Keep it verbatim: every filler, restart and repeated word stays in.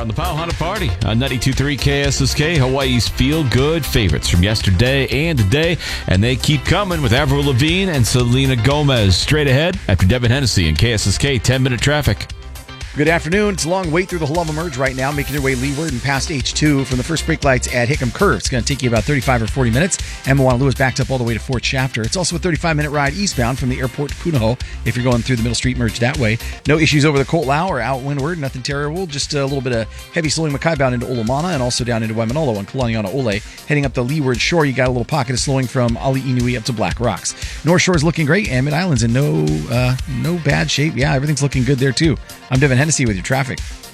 on the Powhatan Party on ninety-two point three K S S K, Hawaii's feel-good favorites from yesterday and today, and they keep coming with Avril Lavigne and Selena Gomez. Straight ahead after Devin Hennessy and K S S K ten-minute traffic. Good afternoon. It's a long wait through the Halawa Merge right now, making your way leeward and past H two from the first brake lights at Hickam Curve. It's going to take you about thirty-five or forty minutes. And Moana Lewis backed up all the way to Fort Shafter. It's also a thirty-five minute ride eastbound from the airport to Punahou if you're going through the Middle Street Merge that way. No issues over the Colt Lau or out windward. Nothing terrible. Just a little bit of heavy slowing Mackay bound into Olomana and also down into Waimanalo and Kalaniana Ole. Heading up the leeward shore, you got a little pocket of slowing from Ali Inui up to Black Rocks. North Shore is looking great, and Mid Island's in no, uh, no bad shape. Yeah, everything's looking good there too. I'm Devin Hennessy with your traffic.